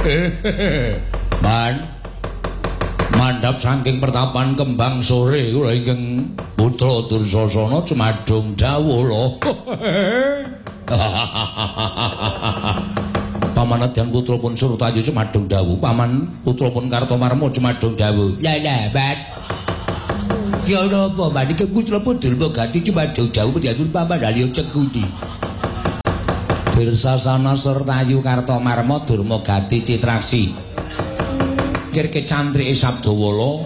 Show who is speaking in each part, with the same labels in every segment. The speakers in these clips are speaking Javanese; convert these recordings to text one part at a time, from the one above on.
Speaker 1: Man mandhap saking pertapan kembang sore kula ingkang putra Dursasana cumadung dawuh. Paman Adyan putra pun Surtayu cumadung dawuh. Paman putra pun Kartomarma cumadung dawuh. Lah Bat. Ya napa Bat iki putra pudul Gati cumadung dawuh diatur paman Dalya Cekudi. Dursasana Surtayu Kartomarma Durmagati Citraksi. Kirke cantrike Sabdawala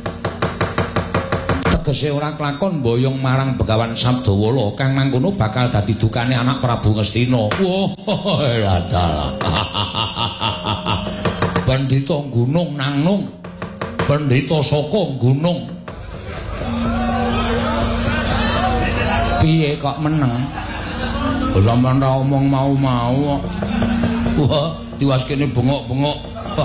Speaker 1: tegese ora kelakon boyong marang Begawan Sabdawala kang mangkono bakal dadi dukane anak Prabu Ngastina. Wah, ladal. Pandhita gunung nangnung. Pandhita saka gunung. Piye kok meneng? Sampeyan ra omong mau-mau. Wah, tiwas kene bengok-bengok.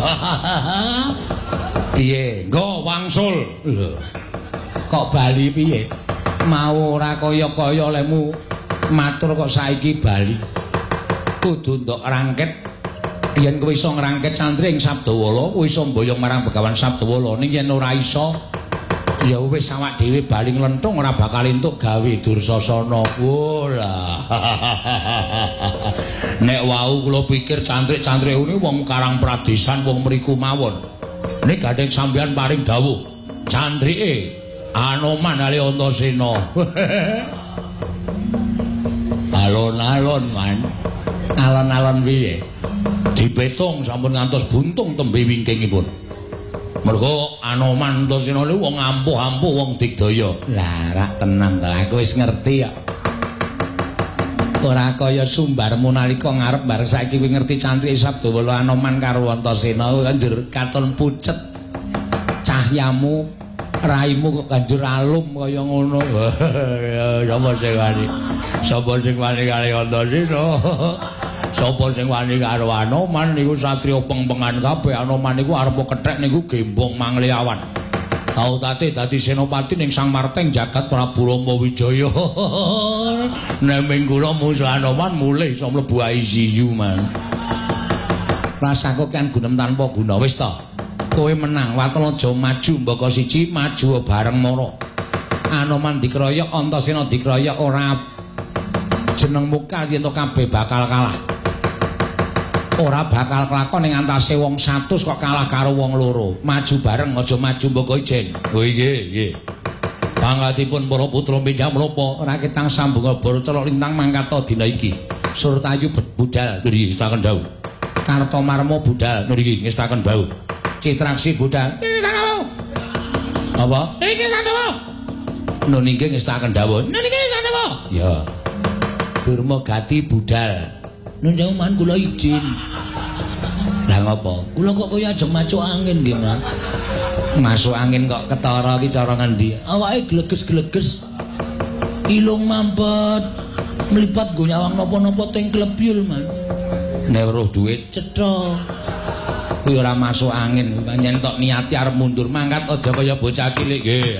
Speaker 1: Piye? Nggo wangsul. Lho. Kok bali piye? Mau ora kaya-kaya lemu matur kok saiki bali. Kudu ndok rangket. Yen kowe iso ngrangket santri ing Sabdawala, kowe iso mboyong marang Begawan Sabdawala. Ning yen ora iso, ya wis awak dhewe bali nglenthung ora bakal entuk gawe Dursasana. Wolah. Nek wau kula pikir cantrik-cantrik ini wong Karang Pradesan wong mriku mawon. Nek gandeng sampeyan paring dawuh, cantrike Anoman Ali Antasena. Alon-alon man. Alon-alon piye? Dipetung sampun ngantos buntung tembe wingkingipun. Mergo Anoman Antasena niku wong ampuh-ampuh wong digdaya. Lah rak tenan to, aku wis ngerti kok. Ora kaya sumbarmu nalika ngarep bar saiki kowe ngerti cantrik Sabdawala Anoman karo Antasena kanjur katon pucet. Cahyamu, raimu kok kanjur alum kaya ngono. Sapa sing wani? Sapa sing wani karo Antasena? Sapa sing wani karo Anoman niku satriya pengpengan kabeh. Anoman niku arep kethek niku gembong mangliawan. Tau tate dadi senopati ning Sang Marteng jagat Prabu Rama Wijaya. Neming kula musuh Anoman mulih iso mlebu ICU man. Rasaku kan gunem tanpa guna wis to. Kowe menang Watalaja maju mbaka siji maju bareng mara. Anoman dikeroyok Antasena dikeroyok ora jeneng mukal yen to kabeh bakal kalah. Ora bakal kelakon ning antase wong 100 kok kalah karo wong loro. Maju bareng aja maju mboko ijen. Oh nggih. Panggatipun para putra minjang menapa raketang sambunga Baratara lintang mangkata dina iki. Surtayu budal niki ngestaken dawuh. Kartomarma budal niki ngestaken dawuh. Citraksi budal. Apa? Niki sandawa. Niki ngestaken dawuh. Niki sandawa. Ya. Durmagati budal. Nunjang man kula izin. Lah ngopo? Kula kok kaya ajeng macuk angin nggih, Mas. Masuk angin kok ketara iki cara ngendi? Awake gleges-gleges. Ilung mampet. Mlipat nggo nyawang napa-napa teng klebyul, Man. Nek weruh dhuwit cetha. Kuwi ora masuk angin, pancen tok niati arep mundur mangkat aja kaya bocah cilik nggih.